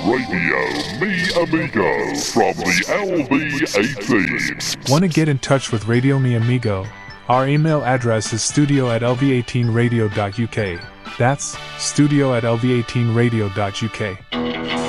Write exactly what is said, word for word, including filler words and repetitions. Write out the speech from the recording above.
Radio Mi Amigo from the L V eighteen. Want to get in touch with Radio Mi Amigo? Our email address is studio at l v eighteen radio dot u k. That's studio at l v eighteen radio dot u k.